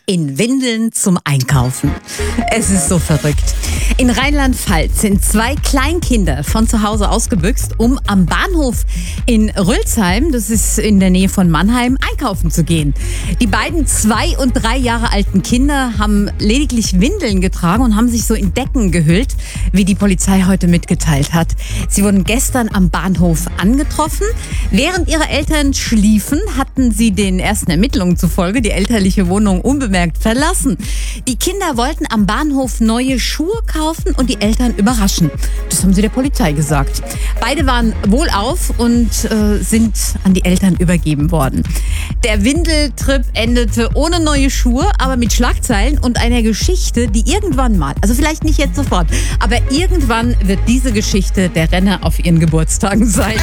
in Windeln zum Einkaufen. Es ist so verrückt. In Rheinland-Pfalz sind 2 Kleinkinder von zu Hause ausgebüxt, um am Bahnhof in Rülsheim, das ist in der Nähe von Mannheim, einkaufen zu gehen. Die beiden 2 und 3 Jahre alten Kinder haben lediglich Windeln getragen und haben sich so in Decken gehüllt, wie die Polizei heute mitgeteilt hat. Sie wurden gestern am Bahnhof angetroffen. Während ihre Eltern schliefen, hatten sie den ersten Ermittlungen zufolge die elterliche Wohnung unbemerkt verlassen. Die Kinder wollten am Bahnhof neue Schuhe kaufen und die Eltern überraschen. Das haben sie der Polizei gesagt. Beide waren wohlauf und sind an die Eltern übergeben worden. Der Windeltrip endete ohne neue Schuhe, aber mit Schlagzeilen und einer Geschichte, die irgendwann mal, also vielleicht nicht jetzt sofort, aber irgendwann wird diese Geschichte der Renner auf ihren Geburtstagen sein.